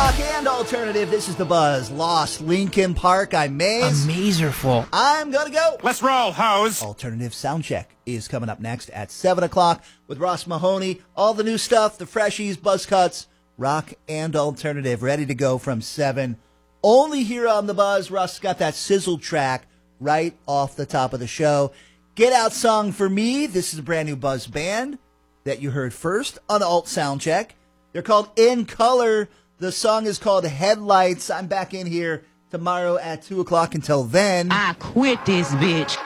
rock and alternative. This is The Buzz. Lost Linkin Park. I'm Maze. Amazerful. I'm gonna go. Let's roll, hoes. Alternative Soundcheck is coming up next at 7 o'clock with Ross Mahoney. All the new stuff, the freshies, buzz cuts, rock and alternative, ready to go from 7. Only here on The Buzz. Ross got that sizzle track right off the top of the show. Get Out Song for Me. This is a brand new Buzz band that you heard first on Alt Soundcheck. They're called In Color. The song is called Headlights. I'm back in here tomorrow at 2 o'clock. Until then, I quit this bitch.